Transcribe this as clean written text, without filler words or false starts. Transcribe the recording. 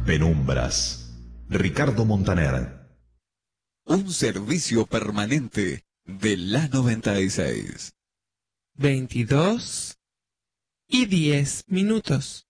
Penumbras. Ricardo Montaner. Un servicio permanente de la 96. 22:10.